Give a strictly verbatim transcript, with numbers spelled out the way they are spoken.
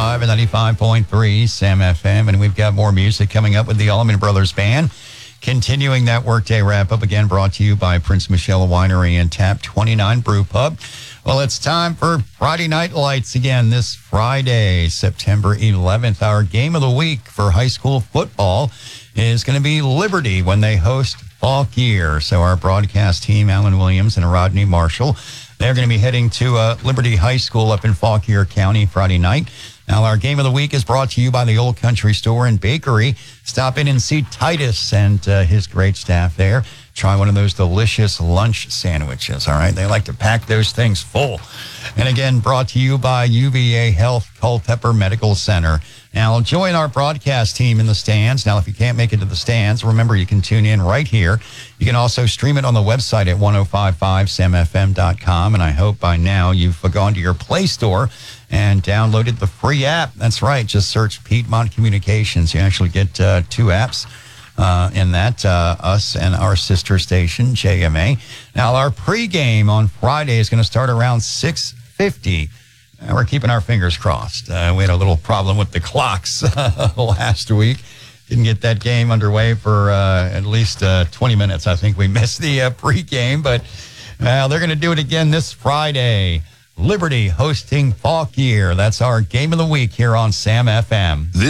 five and ninety-five point three Sam F M. And we've got more music coming up with the Allman Brothers Band. Continuing that workday wrap-up, again brought to you by Prince Michelle Winery and Tap twenty-nine Brew Pub. Well, it's time for Friday Night Lights again this Friday, September eleventh. Our game of the week for high school football is going to be Liberty when they host Fauquier. So our broadcast team, Alan Williams and Rodney Marshall, they're going to be heading to uh, Liberty High School up in Fauquier County Friday night. Now, our game of the week is brought to you by the Old Country Store and Bakery. Stop in and see Titus and uh, his great staff there. Try one of those delicious lunch sandwiches, all right? They like to pack those things full. And again, brought to you by U V A Health Culpeper Medical Center. Now, join our broadcast team in the stands. Now, if you can't make it to the stands, remember you can tune in right here. You can also stream it on the website at ten fifty-five sam f m dot com. And I hope by now you've gone to your Play Store and downloaded the free app. That's right. Just search Piedmont Communications. You actually get uh, two apps uh, in that, uh, us and our sister station, J M A. Now, our pregame on Friday is going to start around six fifty. Uh, we're keeping our fingers crossed. Uh, we had a little problem with the clocks last week. Didn't get that game underway for uh, at least uh, twenty minutes. I think we missed the uh, pregame, but uh, they're going to do it again this Friday. Liberty hosting Fauquier. That's our game of the week here on Sam F M.